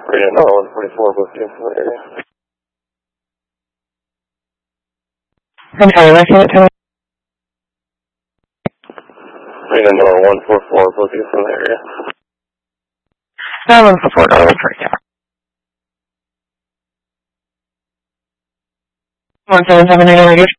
Radiant no, 144, book you from the area. I'm sorry, what's it? Radiant no, 144, book you from the area. No, $144 per account. 177 radius.